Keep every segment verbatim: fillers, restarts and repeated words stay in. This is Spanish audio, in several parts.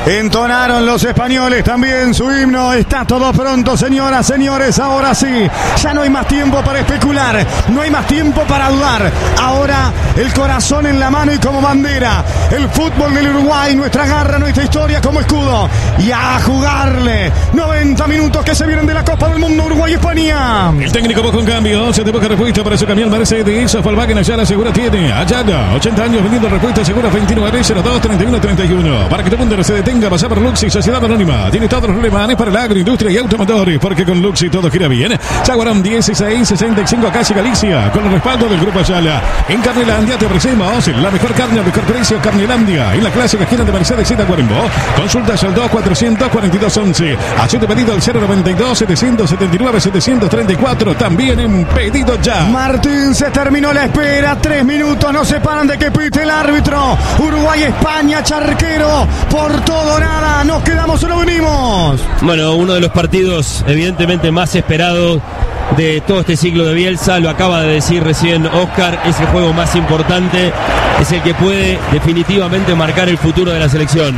Entonaron los españoles también su himno. Está todo pronto, señoras, señores. Ahora sí, ya no hay más tiempo para especular, no hay más tiempo para dudar. Ahora el corazón en la mano y como bandera, el fútbol del Uruguay, nuestra garra, nuestra historia como escudo. Y a jugarle noventa minutos que se vienen de la Copa del Mundo Uruguay-España. El técnico busca un cambio, se te busca respuesta para su camión Mercedes. Volkswagen Ayala Segura tiene. Ayala, ochenta años vendiendo respuesta segura. Veintinueve cero dos treinta y uno treinta y uno. Para que tu mundo se detenga, pasa por Luxi, Sociedad Anónima. Tiene todos los relevanes para la agroindustria y automotores, porque con Luxi todo gira bien. Jaguarón dieciséis sesenta y cinco, Casi Galicia, con el respaldo del Grupo Ayala. En Carnelandia te ofrecemos la mejor carne al mejor precio. Carnelandia, en la clásica esquina de Mercedes y Tacuarembó. Consultas al dos cuatrocientos cuarenta y dos once. Haz tu pedido al cero noventa y dos setecientos setenta y nueve setecientos treinta y cuatro. También en Pedido Ya. Martín, se terminó la espera. Tres minutos nos separan de que pite el árbitro. Uruguay-España, Charquero. Por todo nada. Nos quedamos o no venimos. Bueno, uno de los partidos evidentemente más esperados de todo este ciclo de Bielsa, lo acaba de decir recién Oscar, es el juego más importante, es el que puede definitivamente marcar el futuro de la selección.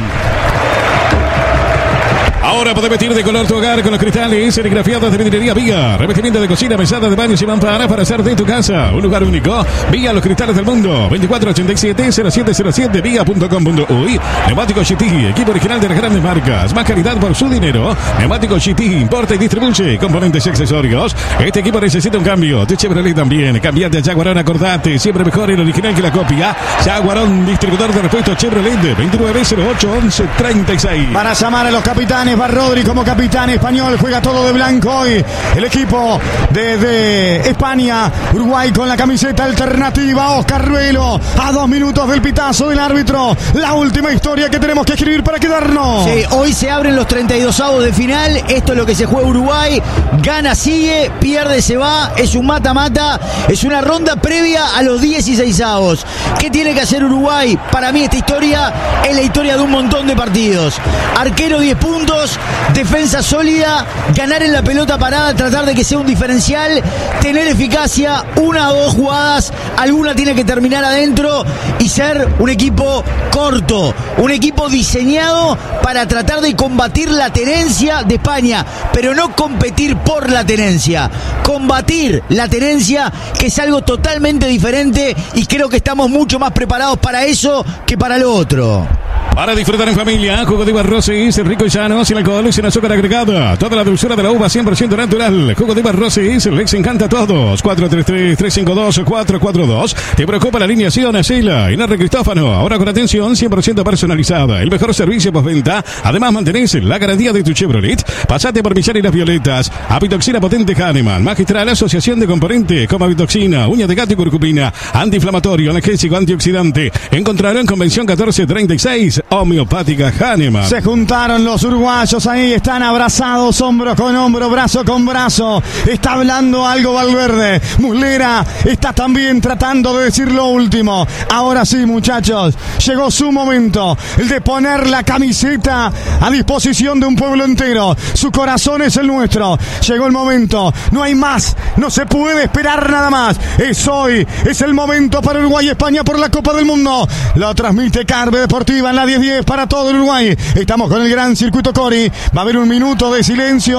Ahora podés vestir de color tu hogar con los cristales serigrafiados de Vidriería Vía. Revestimiento de cocina, mesada de baños y mamparas para hacer de tu casa un lugar único. Vía, los cristales del mundo. veinticuatro ochenta y siete cero siete cero siete vía punto com punto uy. Neumático G T, equipo original de las grandes marcas. Más calidad por su dinero. Neumático G T, importa y distribuye componentes y accesorios. Este equipo necesita un cambio. Tu Chevrolet también. Cambiate a Jaguarón, acordate. Siempre mejor el original que la copia. Jaguarón, distribuidor de repuestos Chevrolet. veintinueve cero ocho once treinta y seis. Para llamar a los capitanes, va Rodri como capitán español, juega todo de blanco hoy. El equipo de, de España, Uruguay con la camiseta alternativa. Oscar Ruelo, a dos minutos del pitazo del árbitro. La última historia que tenemos que escribir para quedarnos. Sí, hoy se abren los treinta y dos avos de final. Esto es lo que se juega Uruguay. Gana, sigue, pierde, se va. Es un mata-mata. Es una ronda previa a los dieciséis avos. ¿Qué tiene que hacer Uruguay? Para mí esta historia es la historia de un montón de partidos. Arquero diez puntos, defensa sólida, ganar en la pelota parada, tratar de que sea un diferencial, tener eficacia, una o dos jugadas, alguna tiene que terminar adentro y ser un equipo corto, un equipo diseñado para tratar de combatir la tenencia de España, pero no competir por la tenencia, combatir la tenencia, que es algo totalmente diferente, y creo que estamos mucho más preparados para eso que para lo otro. Para disfrutar en familia, jugo de uva Rosys, rico y sano, sin alcohol y sin azúcar agregada. Toda la dulzura de la uva cien por ciento natural. Jugo de uva Rosys, les encanta a todos. cuatro tres tres, tres cinco dos, cuatro cuatro dos. Te preocupa la alineación, Asila, Inarre Cristófano. Ahora con atención cien por ciento personalizada. El mejor servicio postventa. Además, mantenés la garantía de tu Chevrolet. Pasate por Villar y Las Violetas. Avitoxina potente Hahnemann. Magistral asociación de componentes como avitoxina, uña de gato y curcupina. Antiinflamatorio, analgésico, antioxidante. Encontrarán Convención catorce treinta y seis. Homeopática Hahnemann. Se juntaron los uruguayos ahí, están abrazados hombro con hombro, brazo con brazo. Está hablando algo Valverde. Muslera está también tratando de decir lo último. Ahora sí, muchachos, llegó su momento, el de poner la camiseta a disposición de un pueblo entero. Su corazón es el nuestro. Llegó el momento, no hay más, no se puede esperar nada más. Es hoy, es el momento para Uruguay y España por la Copa del Mundo. Lo transmite Carve Deportiva en la diez diez para todo el Uruguay. Estamos con el gran circuito Cori. Va a haber un minuto de silencio.